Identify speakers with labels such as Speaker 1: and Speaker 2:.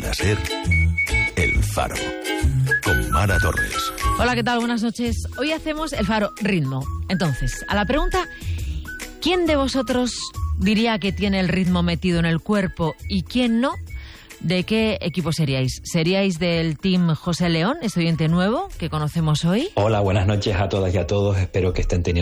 Speaker 1: para ser El Faro, con Mara Torres.
Speaker 2: Hola, ¿qué tal? Buenas noches. Hoy hacemos El Faro ritmo. Entonces, a la pregunta, ¿quién de vosotros diría que tiene el ritmo metido en el cuerpo y quién no? ¿De qué equipo seríais? ¿Seríais del team José León, este oyente nuevo que conocemos hoy?
Speaker 3: Hola, buenas noches a todas y a todos. Espero que estén teniendo